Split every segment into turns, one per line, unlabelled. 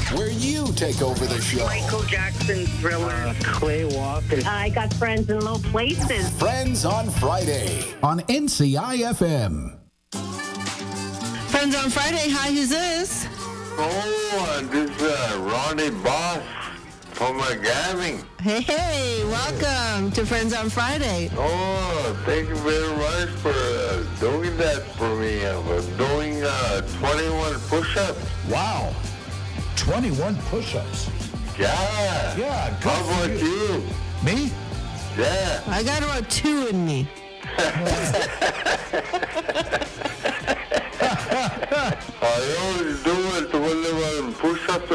where you take over the show.
Michael Jackson, Thriller.
Clay Walker.
I got friends in low places.
Friends on Friday on NCI-FM.
Friends on Friday. Hi, who's this?
Oh, this is Ronnie Boss from Gavin.
Hey, welcome to Friends on Friday.
Oh, thank you very much for doing that for me. I'm doing 21 push-ups.
Wow. 21 push-ups.
Yeah.
Yeah, good
How
for
about
you.
you?
Me?
Yeah.
I got about 2 in me.
I always do it 21 push-ups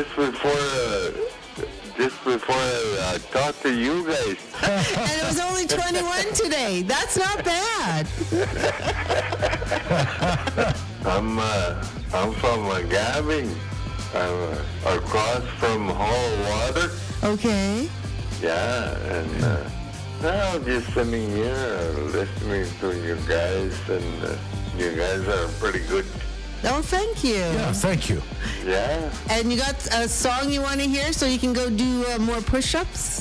just before I talk to you guys.
And it was only 21 today. That's not bad.
I'm from Gavin. I'm across from Hall Water.
Okay.
Yeah, and I'm just sitting here listening to you guys, and you guys are pretty good.
Oh, thank you.
Yeah, thank you.
Yeah.
And you got a song you want to hear so you can go do more push-ups?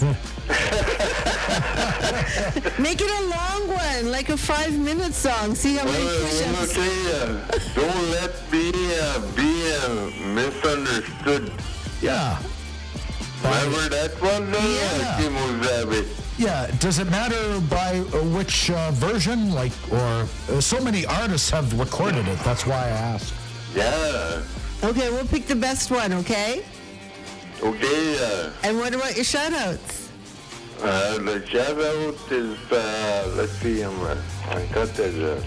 Make it a long one, like a 5-minute song. See how many push-ups.
Don't let me be misunderstood.
Yeah.
Remember that one?
Yeah.
Kimo Zabit.
Yeah, does it matter by which version? Like, or so many artists have recorded it. That's why I asked.
Yeah.
Okay, we'll pick the best one, okay?
Okay.
And what about your shout-outs?
The shout out is, let's see, I got that,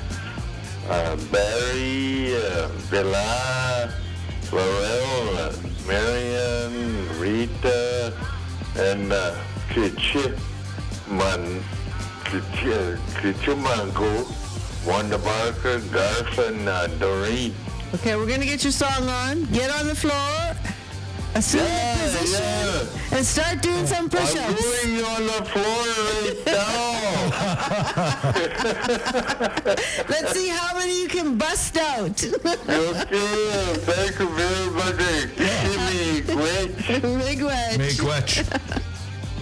Barry, Bella, Laurel, Marian, Rita, and Kichimango, Wanda Barker, Garth, and Doreen.
Okay, we're going to get your song on. Get on the floor. Assume the position. And start doing some push-ups.
I'm going on the floor right now.
Let's see how many you can bust out.
Okay, thank you very much. Give me a great.
Miigwech.
Miigwech.